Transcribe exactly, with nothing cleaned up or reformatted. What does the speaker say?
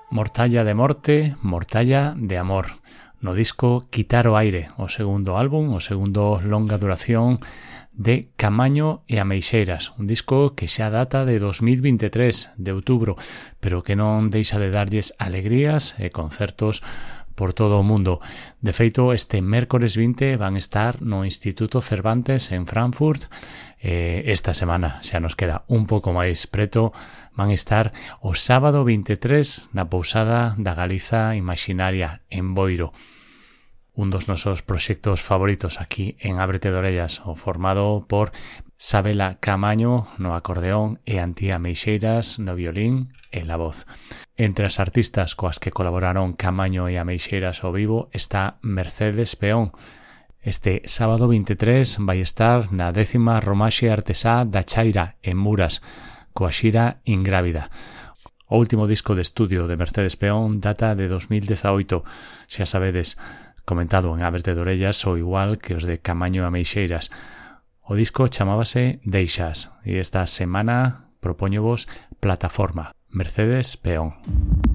Mortalla de morte, mortalla de amor. No disco Quitar o aire, o segundo álbum, o segundo longa duración de Camaño e Ameixeiras, un disco que xa data de dos mil veintitrés, de outubro, pero que non deixa de darlles alegrías e concertos por todo o mundo. De feito, este mércores vinte van estar no Instituto Cervantes en Frankfurt. Eh, esta semana xa nos queda un pouco máis preto. Van estar o sábado veintitrés na Pousada da Galiza Imaxinaria en Boiro. Un dos nosos proxectos favoritos aquí en Ábrete de Orellas, o formado por Sabela Camaño no acordeón e Antía Ameixeiras no violín e la voz. Entre as artistas coas que colaboraron Camaño e Ameixeiras ao vivo está Mercedes Peón. Este sábado veintitrés vai estar na décima Romaxe Artesá da Chaira en Muras, coa xira Ingrávida. O último disco de estudio de Mercedes Peón data de dos mil dezaoito, xa sabedes, comentado en Ábrete de Orellas, o igual que os de Camaño e Ameixeiras. O disco chamábase Deixas e esta semana propóñovos Plataforma, Mercedes Peón.